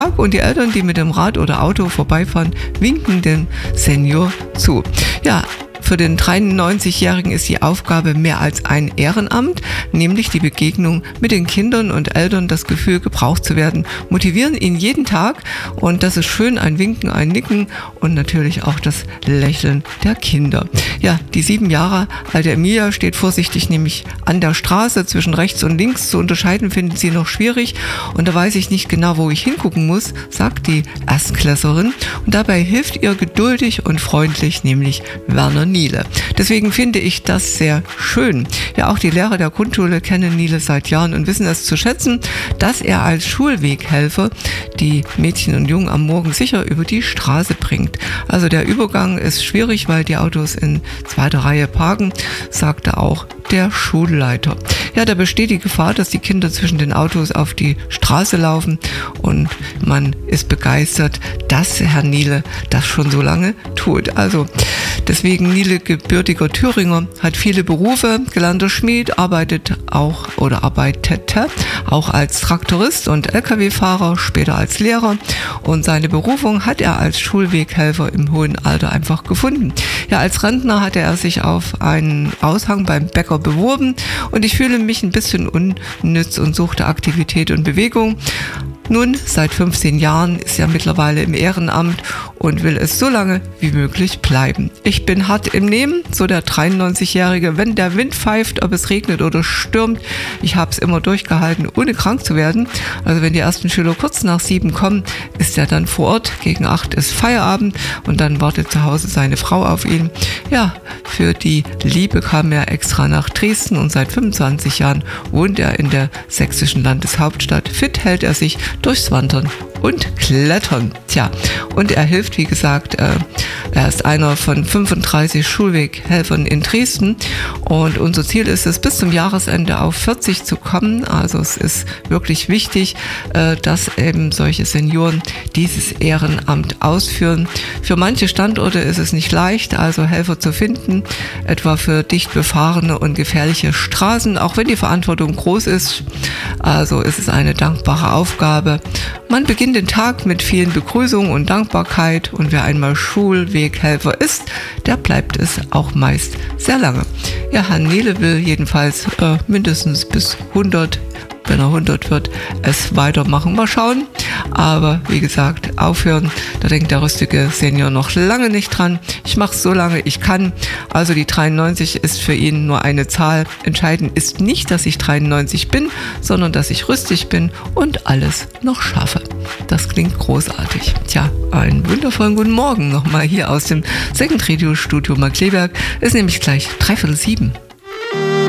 und die Eltern, die mit dem Rad oder Auto vorbeifahren, winken dem Senior zu. Ja, für den 93-Jährigen ist die Aufgabe mehr als ein Ehrenamt, nämlich die Begegnung mit den Kindern und Eltern, das Gefühl, gebraucht zu werden, motivieren ihn jeden Tag und das ist schön, ein Winken, ein Nicken und natürlich auch das Lächeln der Kinder. Ja, die 7 Jahre alte Emilia steht vorsichtig nämlich an der Straße zwischen rechts und links. Zu unterscheiden findet sie noch schwierig und da weiß ich nicht genau, wo ich hingucken muss, sagt die Erstklässlerin und dabei hilft ihr geduldig und freundlich, nämlich Werner Niele. Deswegen finde ich das sehr schön. Ja, auch die Lehrer der Grundschule kennen Niele seit Jahren und wissen es zu schätzen, dass er als Schulweghelfer die Mädchen und Jungen am Morgen sicher über die Straße bringt. Also der Übergang ist schwierig, weil die Autos in zweiter Reihe parken, sagte auch der Schulleiter. Ja, da besteht die Gefahr, dass die Kinder zwischen den Autos auf die Straße laufen und man ist begeistert, dass Herr Niele das schon so lange tut. Also deswegen Niele, gebürtiger Thüringer, hat viele Berufe, gelernter Schmied, arbeitete auch als Traktorist und LKW-Fahrer, später als Lehrer und seine Berufung hat er als Schulweghelfer im hohen Alter einfach gefunden. Ja, als Rentner hatte er sich auf einen Aushang beim Bäcker beworben und ich fühle mich ein bisschen unnütz und suchte Aktivität und Bewegung. Nun, seit 15 Jahren ist er mittlerweile im Ehrenamt und will es so lange wie möglich bleiben. Ich bin hart im Nehmen, so der 93-Jährige, wenn der Wind pfeift, ob es regnet oder stürmt. Ich habe es immer durchgehalten, ohne krank zu werden. Also wenn die ersten Schüler kurz nach 7 kommen, ist er dann vor Ort. Gegen 8 ist Feierabend und dann wartet zu Hause seine Frau auf ihn. Ja, für die Liebe kam er extra nach Dresden und seit 25 Jahren wohnt er in der sächsischen Landeshauptstadt. Fit hält er sich durchs Wandern und Klettern. Tja, und er hilft, wie gesagt, er ist einer von 35 Schulweghelfern in Dresden und unser Ziel ist es, bis zum Jahresende auf 40 zu kommen. Also es ist wirklich wichtig, dass eben solche Senioren dieses Ehrenamt ausführen. Für manche Standorte ist es nicht leicht, also Helfer zu finden, etwa für dicht befahrene und gefährliche Straßen, auch wenn die Verantwortung groß ist. Also es ist eine dankbare Aufgabe. Man beginnt den Tag mit vielen Begrüßungen und Dankbarkeit und wer einmal Schulweghelfer ist, der bleibt es auch meist sehr lange. Ja, Herr Niele will jedenfalls mindestens bis 100, wenn er 100 wird, es weitermachen. Mal schauen. Aber wie gesagt, aufhören, da denkt der rüstige Senior noch lange nicht dran. Ich mache es so lange ich kann. Also die 93 ist für ihn nur eine Zahl. Entscheidend ist nicht, dass ich 93 bin, sondern dass ich rüstig bin und alles noch schaffe. Das klingt großartig. Tja, einen wundervollen guten Morgen nochmal hier aus dem Second Radio Studio Markkleeberg. Ist nämlich gleich 6:45.